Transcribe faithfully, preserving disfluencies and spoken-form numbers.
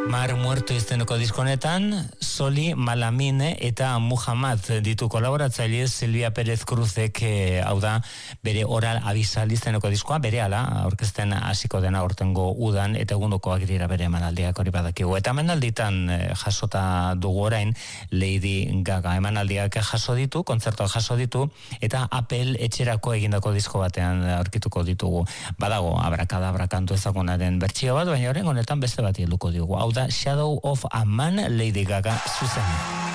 Mar Muerto izeneko diskonetan, Soli, Malamine eta Muhammad ditu kolaboratzaile. Silvia Pérez Cruzek, eh, hau da, bere oral abisal izeneko diskoa, bere ala, aurkezten hasiko dena aurtengo udan, eta egundokoak dira bere emanaldiak hori badakigu. Eta emanalditan eh, jasota dugu orain, Lady Gaga emanaldiak jaso ditu, kontzertuak jaso ditu, eta Apple etxerako egindako disko batean aurkituko ditugu. Badago, abrakadabra kantu ezagunaren bertsio bat, baina orain honetan beste bat helduko diogu. Hau da, Shadow of a Man, Lady Gaga zuzen.